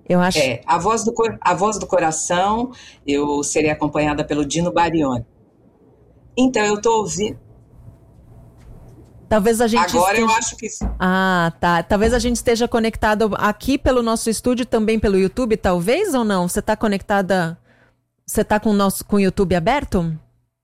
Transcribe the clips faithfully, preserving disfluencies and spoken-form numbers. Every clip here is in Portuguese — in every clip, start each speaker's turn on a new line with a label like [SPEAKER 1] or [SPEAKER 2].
[SPEAKER 1] Eu acho.
[SPEAKER 2] É, a voz do, Cor- a voz do coração, eu serei acompanhada pelo Dino Barioni. Então, eu estou ouvindo.
[SPEAKER 1] Talvez a gente
[SPEAKER 2] Agora eu
[SPEAKER 1] esteja...
[SPEAKER 2] acho que.
[SPEAKER 1] Ah, tá. Talvez a gente esteja conectado aqui pelo nosso estúdio, também pelo YouTube, talvez ou não? Você está conectada? Você está com o nosso com o YouTube aberto?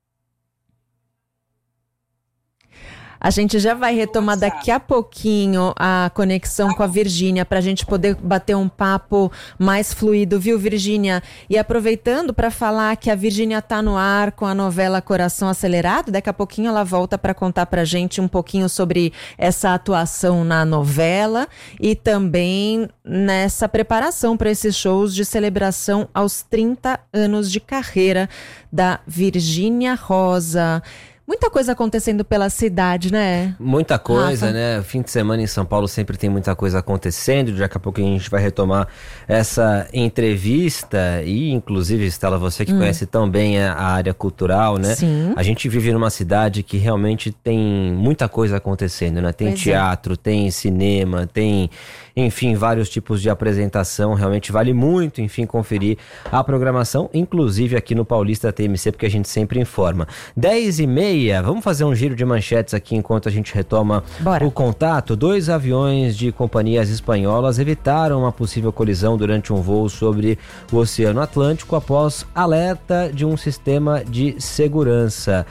[SPEAKER 1] A gente já vai retomar daqui a pouquinho a conexão com a Virgínia para a gente poder bater um papo mais fluido, viu, Virgínia? E aproveitando para falar que a Virgínia está no ar com a novela Coração Acelerado, daqui a pouquinho ela volta para contar para a gente um pouquinho sobre essa atuação na novela e também nessa preparação para esses shows de celebração aos trinta anos de carreira da Virgínia Rosa. Muita coisa acontecendo pela cidade, né?
[SPEAKER 3] Muita coisa,
[SPEAKER 1] Rafa?
[SPEAKER 3] né? Fim de semana em São Paulo sempre tem muita coisa acontecendo. Daqui a pouco a gente vai retomar essa entrevista. E, inclusive, Estela, você que hum. conhece tão bem a, a área cultural, né?
[SPEAKER 1] Sim.
[SPEAKER 3] A gente vive numa cidade que realmente tem muita coisa acontecendo, né? Tem
[SPEAKER 1] Pois
[SPEAKER 3] teatro, é. tem cinema, tem, enfim, vários tipos de apresentação. Realmente vale muito, enfim, conferir a programação, inclusive aqui no Paulista T M C, porque a gente sempre informa. dez e meia. Vamos fazer um giro de manchetes aqui enquanto a gente retoma
[SPEAKER 1] Bora.
[SPEAKER 3] o contato. Dois aviões de companhias espanholas evitaram uma possível colisão durante um voo sobre o Oceano Atlântico após alerta de um sistema de segurança.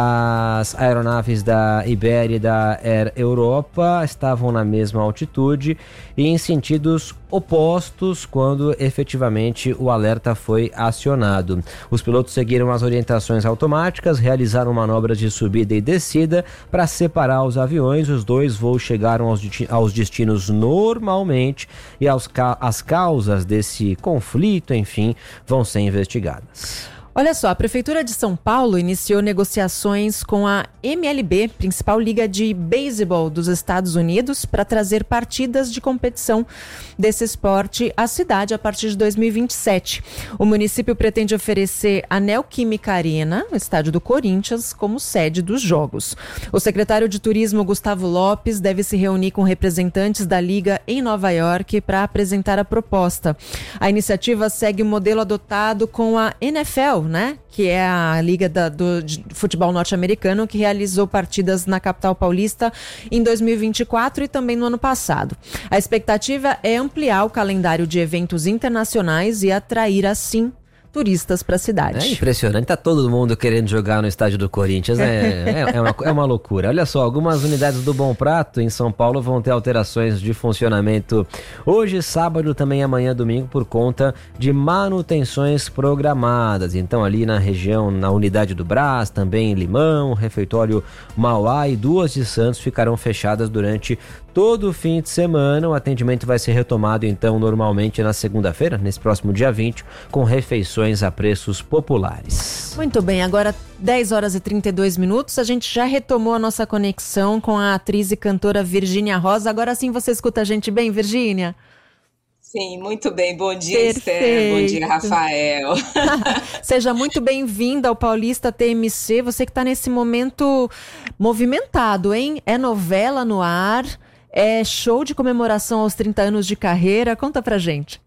[SPEAKER 3] As aeronaves da Iberia e da Air Europa estavam na mesma altitude e em sentidos opostos quando efetivamente o alerta foi acionado. Os pilotos seguiram as orientações automáticas, realizaram manobras de subida e descida para separar os aviões. Os dois voos chegaram aos, aos destinos normalmente e aos, as causas desse conflito, enfim, vão ser investigadas.
[SPEAKER 1] Olha só, a Prefeitura de São Paulo iniciou negociações com a M L B, principal liga de beisebol dos Estados Unidos, para trazer partidas de competição desse esporte à cidade a partir de dois mil e vinte e sete. O município pretende oferecer a Neoquímica Arena, o estádio do Corinthians, como sede dos jogos. O secretário de Turismo, Gustavo Lopes, deve se reunir com representantes da liga em Nova York para apresentar a proposta. A iniciativa segue o modelo adotado com a N F L, né? Que é a Liga da, do de Futebol Norte-Americano, que realizou partidas na capital paulista em dois mil e vinte e quatro e também no ano passado. A expectativa é ampliar o calendário de eventos internacionais e atrair, assim, turistas para a cidade.
[SPEAKER 3] É impressionante, tá todo mundo querendo jogar no estádio do Corinthians, né? é, é, uma, é uma loucura. Olha só, algumas unidades do Bom Prato em São Paulo vão ter alterações de funcionamento hoje, sábado, também amanhã, domingo, por conta de manutenções programadas. Então ali na região, na unidade do Brás, também Limão, Refeitório Mauá e duas de Santos ficarão fechadas durante todo o fim de semana. O atendimento vai ser retomado então normalmente na segunda-feira, nesse próximo dia vinte, com refeições a preços populares.
[SPEAKER 1] Muito bem, agora dez horas e trinta e dois minutos, a gente já retomou a nossa conexão com a atriz e cantora Virgínia Rosa. Agora sim você escuta a gente bem, Virgínia?
[SPEAKER 2] Sim, muito bem. Bom dia,
[SPEAKER 1] Perfeito.
[SPEAKER 2] Esther. Bom dia, Rafael.
[SPEAKER 1] Seja muito bem-vinda ao Paulista T M C. Você que está nesse momento movimentado, hein? É novela no ar, é show de comemoração aos trinta anos de carreira. Conta pra gente.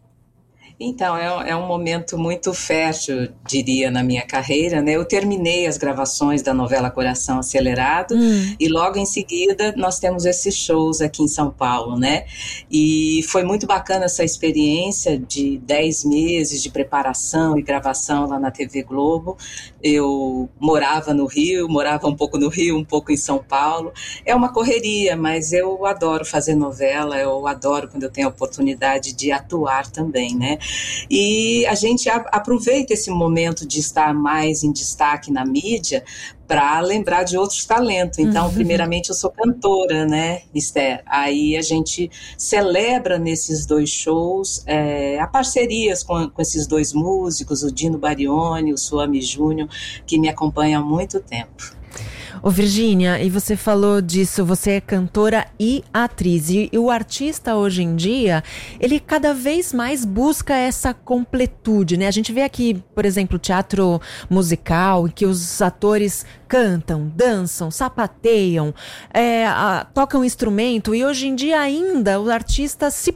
[SPEAKER 2] Então, é, é um momento muito fértil, diria, na minha carreira, né? Eu terminei as gravações da novela Coração Acelerado hum. e logo em seguida nós temos esses shows aqui em São Paulo, né? E foi muito bacana essa experiência de dez meses de preparação e gravação lá na T V Globo. Eu morava no Rio, morava um pouco no Rio, um pouco em São Paulo. É uma correria, mas eu adoro fazer novela, eu adoro quando eu tenho a oportunidade de atuar também, né? E a gente a, aproveita esse momento de estar mais em destaque na mídia para lembrar de outros talentos. Então, uhum. primeiramente, eu sou cantora, né, Esther? Aí a gente celebra nesses dois shows é, a parcerias com, com esses dois músicos, o Dino Barioni, o Suami Júnior, que me acompanham há muito tempo.
[SPEAKER 1] Ô Virgínia, e você falou disso, você é cantora e atriz, e, e o artista hoje em dia, ele cada vez mais busca essa completude, né? A gente vê aqui, por exemplo, teatro musical, em que os atores cantam, dançam, sapateiam, é, a, tocam instrumento, e hoje em dia ainda o artista se